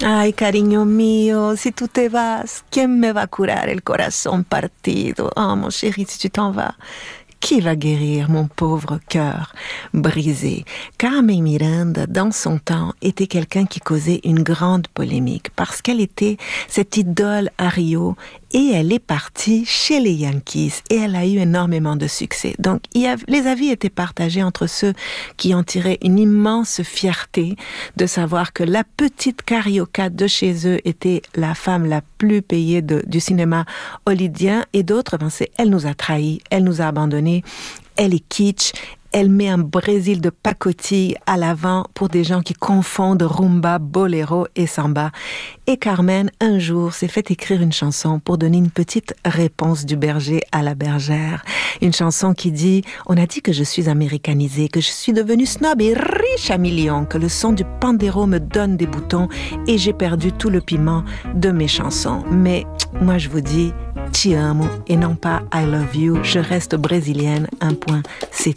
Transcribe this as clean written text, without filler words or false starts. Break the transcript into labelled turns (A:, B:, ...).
A: Ay, cariño mío, si tú te vas, ¿quién me va a curar el corazón partido? Oh, mon chéri, si tu t'en vas, qui va guérir mon pauvre cœur brisé? Carmen Miranda, dans son temps, était quelqu'un qui causait une grande polémique parce qu'elle était cette idole à Rio et elle est partie chez les Yankees et elle a eu énormément de succès. Donc, les avis étaient partagés entre ceux qui en tiraient une immense fierté de savoir que la petite carioca de chez eux était la femme la plus payée du cinéma hollywoodien et d'autres pensaient, elle nous a trahis, elle nous a abandonnés, elle est kitsch, elle met un Brésil de pacotille à l'avant pour des gens qui confondent rumba, boléro et samba. Et Carmen, un jour, s'est fait écrire une chanson pour donner une petite réponse du berger à la bergère. Une chanson qui dit « On a dit que je suis américanisée, que je suis devenue snob et riche à millions, que le son du pandéro me donne des boutons et j'ai perdu tout le piment de mes chansons. Mais moi, je vous dis... Ti amo et non pas I love you. Je reste brésilienne, un point, c'est